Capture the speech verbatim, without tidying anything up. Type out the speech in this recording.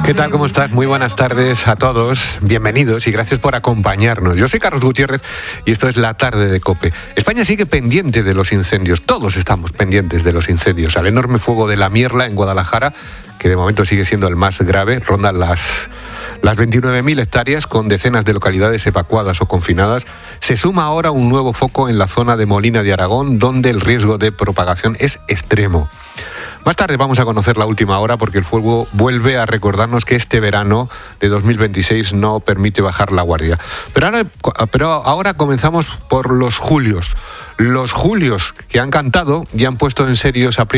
¿Qué tal? ¿Cómo estás? Muy buenas tardes a todos. Bienvenidos y gracias por acompañarnos. Yo soy Carlos Gutiérrez y esto es La Tarde de COPE. España sigue pendiente de los incendios. Todos estamos pendientes de los incendios. Al enorme fuego de La Mierla en Guadalajara, que de momento sigue siendo el más grave, rondan las... Las veintinueve mil hectáreas, con decenas de localidades evacuadas o confinadas. Se suma ahora un nuevo foco en la zona de Molina de Aragón, donde el riesgo de propagación es extremo. Más tarde vamos a conocer la última hora, porque el fuego vuelve a recordarnos que este verano de dos mil veintiséis no permite bajar la guardia. Pero ahora, pero ahora comenzamos por los julios. Los julios que han cantado y han puesto en serios aprietos